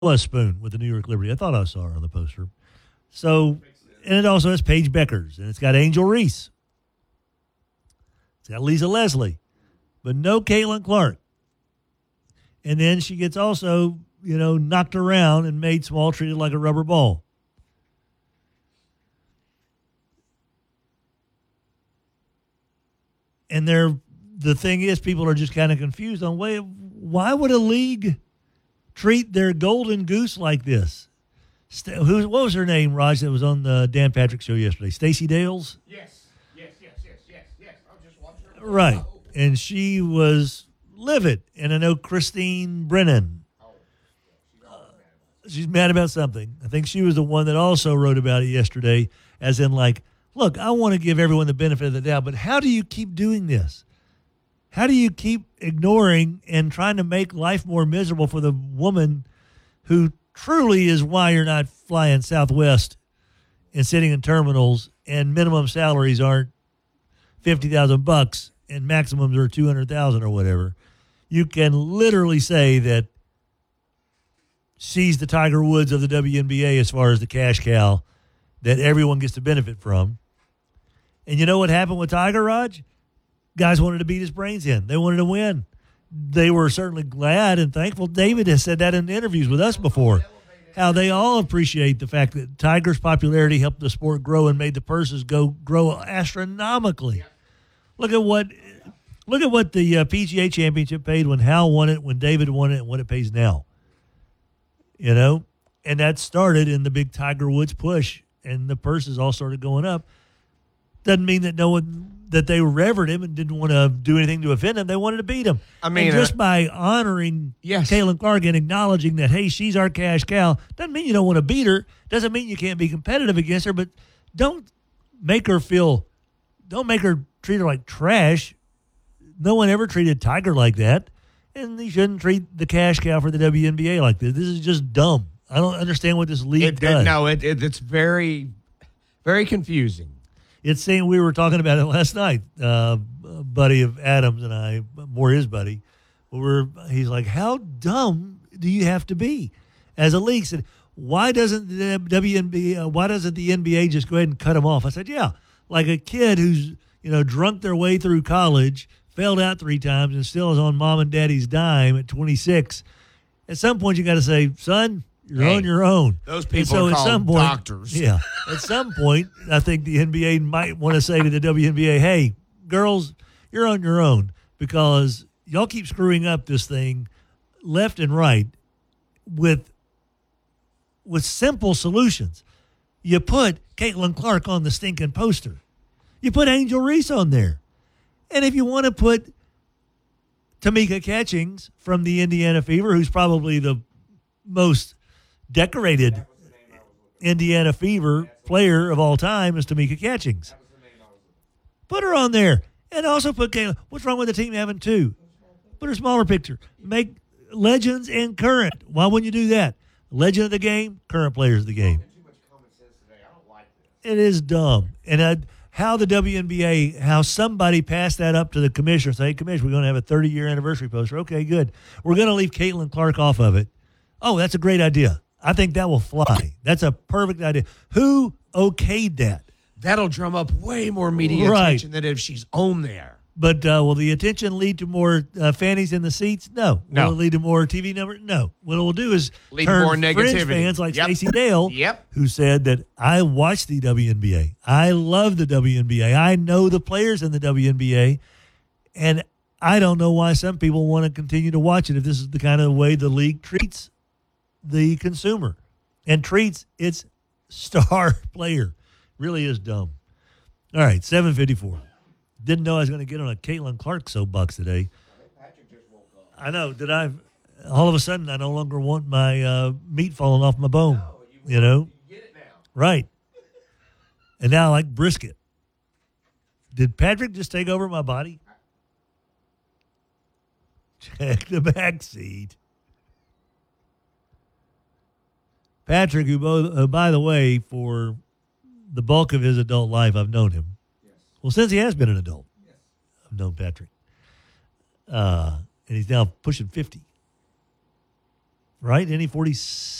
Spoon with the New York Liberty. I thought I saw her on the poster. So, and it also has Paige Beckers, and it's got Angel Reese. It's got Lisa Leslie, but no Caitlin Clark. And then she gets also, knocked around and made small, treated like a rubber ball. And the thing is, people are just kind of confused on why would a league treat their golden goose like this? What was her name, Raj, that was on the Dan Patrick show yesterday? Stacey Dales? Yes. I was just watching her. Right. And she was livid. And I know Christine Brennan. She's mad about something. I think she was the one that also wrote about it yesterday, as in like, look, I want to give everyone the benefit of the doubt, but how do you keep doing this? How do you keep ignoring and trying to make life more miserable for the woman who truly is why you're not flying Southwest and sitting in terminals and minimum salaries aren't $50,000 and maximums are $200,000 or whatever? You can literally say that she's the Tiger Woods of the WNBA as far as the cash cow that everyone gets to benefit from. And you know what happened with Tiger, Raj? Guys wanted to beat his brains in. They wanted to win. They were certainly glad and thankful. David has said that in interviews with us before, how they all appreciate the fact that Tiger's popularity helped the sport grow and made the purses grow astronomically. Look at what the PGA Championship paid when Hal won it, when David won it, and what it pays now. And that started in the big Tiger Woods push, and the purses all started going up. Doesn't mean that they revered him and didn't want to do anything to offend him. They wanted to beat him. I mean, and just by honoring Caitlin Clark and acknowledging that, hey, she's our cash cow, doesn't mean you don't want to beat her. Doesn't mean you can't be competitive against her, but don't make her treat her like trash. No one ever treated Tiger like that, and you shouldn't treat the cash cow for the WNBA like this. This is just dumb. I don't understand what this league does. It's very, very confusing. It's saying, we were talking about it last night, a buddy of Adams and I, more his buddy, he's like, how dumb do you have to be as a league? Said, why doesn't the NBA just go ahead and cut them off? I said, yeah, like a kid who's, drunk their way through college, failed out 3 times, and still is on mom and daddy's dime at 26. At some point, you got to say, son, you're on your own. Those people are called doctors. Yeah. At some point, I think the NBA might want to say to the WNBA, hey, girls, you're on your own, because y'all keep screwing up this thing left and right with simple solutions. You put Caitlin Clark on the stinking poster. You put Angel Reese on there. And if you want to put Tamika Catchings from the Indiana Fever, who's probably the most decorated Indiana Fever player of all time, is Tamika Catchings. Put her on there. And also put Kayla. What's wrong with the team having 2? Put a smaller picture. Make legends and current. Why wouldn't you do that? Legend of the game, current players of the game. It is dumb. And how the WNBA, how somebody passed that up to the commissioner, say, hey, commissioner, we're going to have a 30-year anniversary poster. Okay, good. We're going to leave Caitlin Clark off of it. Oh, that's a great idea. I think that will fly. That's a perfect idea. Who okayed that? That'll drum up way more media attention than if she's on there. But will the attention lead to more fannies in the seats? No. Will it lead to more TV numbers? No. What it will do is lead to more negativity. Fringe fans like Stacey Dale, who said that I watch the WNBA. I love the WNBA. I know the players in the WNBA, and I don't know why some people want to continue to watch it if this is the kind of way the league treats the consumer and treats its star player. Really is dumb. All right, 7:54. Didn't know I was going to get on a Caitlin Clark soapbox today. I know. All of a sudden, I no longer want my meat falling off my bone. No, you get it now. Right. And now I like brisket. Did Patrick just take over my body? Check the back seat. Patrick, who, by the way, for the bulk of his adult life, I've known him. Yes. Well, since he has been an adult, yes. I've known Patrick. And he's now pushing 50. right? Any 40